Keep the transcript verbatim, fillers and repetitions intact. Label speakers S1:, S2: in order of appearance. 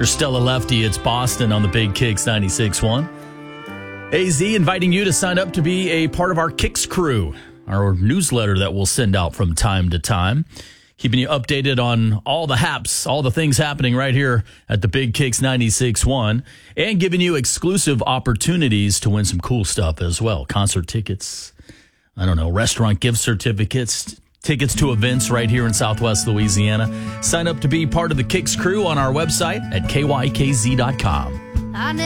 S1: For Stella Lefty, it's Boston on the Big Kicks ninety-six point one. A Z inviting you to sign up to be a part of our Kicks crew, our newsletter that we'll send out from time to time, keeping you updated on all the haps, all the things happening right here at the Big Kicks ninety-six point one, and giving you exclusive opportunities to win some cool stuff as well. Concert tickets, I don't know, restaurant gift certificates, tickets to events right here in Southwest Louisiana. Sign up to be part of the Kicks crew on our website at K Y K Z dot com.